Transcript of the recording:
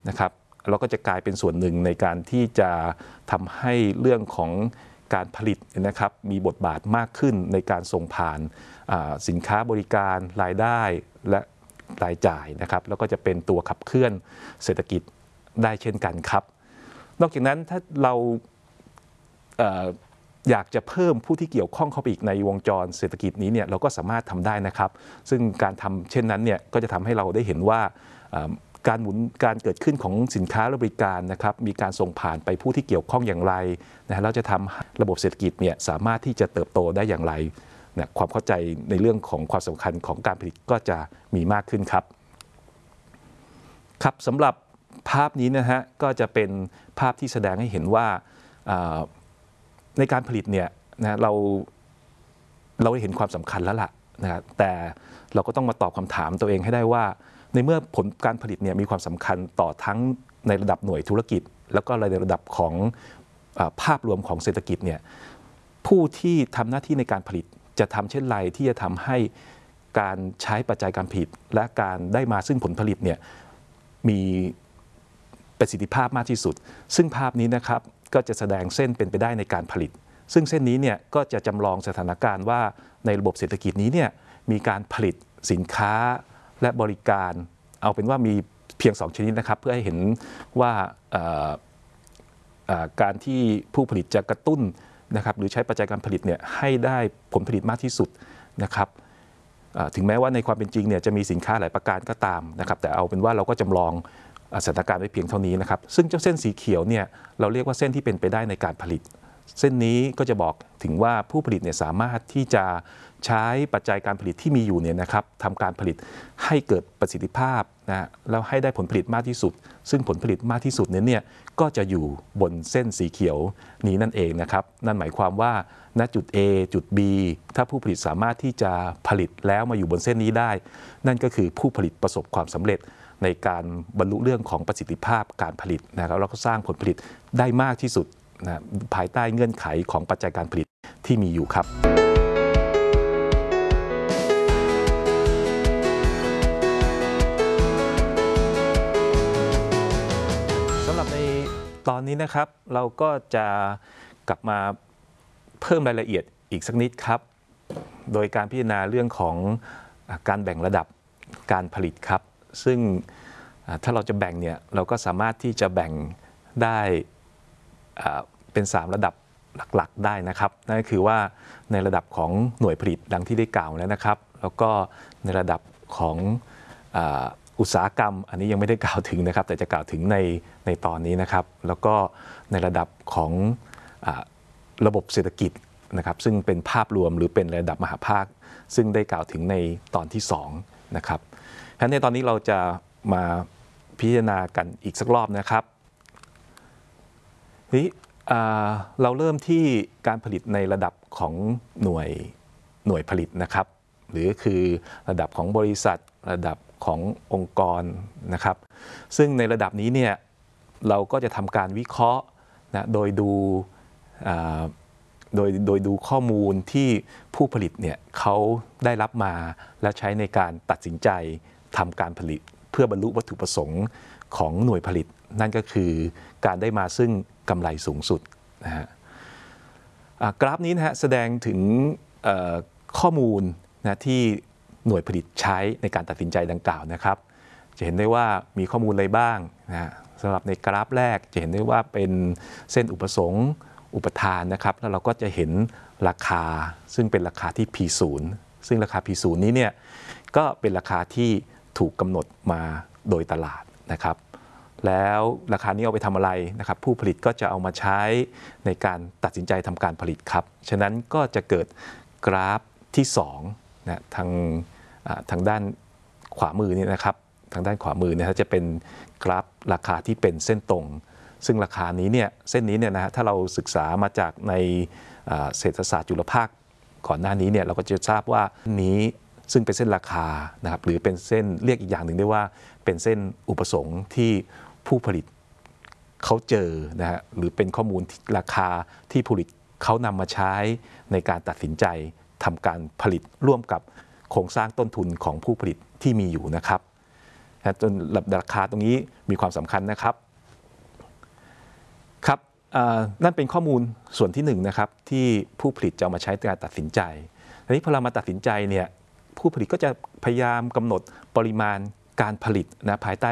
นะครับเราก็จะกลายเป็นส่วนหนึ่งในการที่จะทำให้เรื่องของการผลิตนะครับมีบทบาทมากขึ้นในการส่งผ่านสินค้าบริการรายได้และรายจ่ายนะครับแล้วก็จะเป็นตัวขับเคลื่อนเศรษฐกิจได้เช่นกันครับนอกจากนั้นถ้าเราอยากจะเพิ่มผู้ที่เกี่ยวข้องเข้าไปอีกในวงจรเศรษฐกิจนี้เนี่ยเราก็สามารถทำได้นะครับซึ่งการทำเช่นนั้นเนี่ยก็จะทำให้เราได้เห็นว่าการเกิดขึ้นของสินค้าและบริการนะครับมีการส่งผ่านไปผู้ที่เกี่ยวข้องอย่างไรนะแล้วจะทำระบบเศรษฐกิจเนี่ยสามารถที่จะเติบโตได้อย่างไรนะความเข้าใจในเรื่องของความสำคัญของการผลิตก็จะมีมากขึ้นครับครับสำหรับภาพนี้นะฮะก็จะเป็นภาพที่แสดงให้เห็นว่าในการผลิตเนี่ยนะเราได้เห็นความสำคัญแล้วล่ะนะแต่เราก็ต้องมาตอบคำถามตัวเองให้ได้ว่าในเมื่อผลการผลิตเนี่ยมีความสำคัญต่อทั้งในระดับหน่วยธุรกิจแล้วก็ในระดับของภาพรวมของเศรษฐกิจเนี่ยผู้ที่ทำหน้าที่ในการผลิตจะทำเช่นไรที่จะทำให้การใช้ปัจจัยการผลิตและการได้มาซึ่งผลผลิตเนี่ยมีประสิทธิภาพมากที่สุดซึ่งภาพนี้นะครับก็จะแสดงเส้นเป็นไปได้ในการผลิตซึ่งเส้นนี้เนี่ยก็จะจำลองสถานการณ์ว่าในระบบเศรษฐกิจนี้เนี่ยมีการผลิตสินค้าและบริการเอาเป็นว่ามีเพียง2ชนิดนะครับเพื่อให้เห็นว่าการที่ผู้ผลิตจะกระตุ้นนะครับหรือใช้ปัจจัยการผลิตเนี่ยให้ได้ผลผลิตมากที่สุดนะครับถึงแม้ว่าในความเป็นจริงเนี่ยจะมีสินค้าหลายประการก็ตามนะครับแต่เอาเป็นว่าเราก็จำลองสถานการณ์ไว้เพียงเท่านี้นะครับซึ่งเจ้าเส้นสีเขียวเนี่ยเราเรียกว่าเส้นที่เป็นไปได้ในการผลิตเส้นนี้ก็จะบอกถึงว่าผู้ผลิตเนี่ยสามารถที่จะใช้ปัจจัยการผลิตที่มีอยู่เนี่ยนะครับทำการผลิตให้เกิดประสิทธิภาพนะแล้วให้ได้ผลผลิตมากที่สุดซึ่งผลผลิตมากที่สุดเนี่ยก็จะอยู่บนเส้นสีเขียวนี้นั่นเองนะครับนั่นหมายความว่าณจุด A จุด B ถ้าผู้ผลิตสามารถที่จะผลิตแล้วมาอยู่บนเส้นนี้ได้นั่นก็คือผู้ผลิตประสบความสำเร็จในการบรรลุเรื่องของประสิทธิภาพการผลิตนะครับแล้วก็สร้างผลผลิตได้มากที่สุดนะภายใต้เงื่อนไขของปัจจัยการผลิตที่มีอยู่ครับสำหรับในตอนนี้นะครับเราก็จะกลับมาเพิ่มรายละเอียดอีกสักนิดครับโดยการพิจารณาเรื่องของการแบ่งระดับการผลิตครับซึ่งถ้าเราจะแบ่งเนี่ยเราก็สามารถที่จะแบ่งได้เป็น3ระดับหลักๆได้นะครับนั่นก็คือว่าในระดับของหน่วยผลิตดังที่ได้กล่าวแล้วนะครับแล้วก็ในระดับของอุตสาหกรรมอันนี้ยังไม่ได้กล่าวถึงนะครับแต่จะกล่าวถึงในตอนนี้นะครับแล้วก็ในระดับของระบบเศรษฐกิจนะครับซึ่งเป็นภาพรวมหรือเป็นระดับมหาภาคซึ่งได้กล่าวถึงในตอนที่2นะครับฉะนั้นในตอนนี้เราจะมาพิจารณากันอีกสักรอบนะครับทีนี้เราเริ่มที่การผลิตในระดับของหน่วยผลิตนะครับหรือคือระดับของบริษัทระดับขององค์กรนะครับซึ่งในระดับนี้เนี่ยเราก็จะทำการวิเคราะห์นะโดยดูข้อมูลที่ผู้ผลิตเนี่ยเขาได้รับมาและใช้ในการตัดสินใจทำการผลิตเพื่อบรรลุวัตถุประสงค์ของหน่วยผลิตนั่นก็คือการได้มาซึ่งกำไรสูงสุดนะฮะกราฟนี้นะฮะแสดงถึงข้อมูลนะที่หน่วยผลิตใช้ในการตัดสินใจดังกล่าวนะครับจะเห็นได้ว่ามีข้อมูลอะไรบ้างนะสำหรับในกราฟแรกจะเห็นได้ว่าเป็นเส้นอุปสงค์อุปทานนะครับแล้วเราก็จะเห็นราคาซึ่งเป็นราคาที่ P0 ซึ่งราคา P0 นี้เนี่ยก็เป็นราคาที่ถูกกำหนดมาโดยตลาดนะครับแล้วราคานี้เอาไปทำอะไรนะครับผู้ผลิตก็จะเอามาใช้ในการตัดสินใจทำการผลิตครับฉะนั้นก็จะเกิดกราฟที่2นะทางด้านขวามือนี่นะครับทางด้านขวามือเนี่ยจะเป็นกราฟราคาที่เป็นเส้นตรงซึ่งราคานี้เนี่ยเส้นนี้เนี่ยนะถ้าเราศึกษามาจากในเศรษฐศาสตร์จุลภาคก่อนหน้านี้เนี่ยเราก็จะทราบว่านี้ซึ่งเป็นเส้นราคานะครับหรือเป็นเส้นเรียกอีกอย่างหนึ่งได้ว่าเป็นเส้นอุปสงค์ที่ผู้ผลิตเขาเจอนะฮะหรือเป็นข้อมูลราคาที่ผู้ผลิตเขานำมาใช้ในการตัดสินใจทำการผลิตร่วมกับโครงสร้างต้นทุนของผู้ผลิตที่มีอยู่นะครับนะจนราคาตรงนี้มีความสำคัญนะครับครับนั่นเป็นข้อมูลส่วนที่1นะครับที่ผู้ผลิตจะเอามาใช้ในการตัดสินใจทีนี้พอเรามาตัดสินใจเนี่ยผู้ผลิตก็จะพยายามกำหนดปริมาณการผลิตนะภายใต้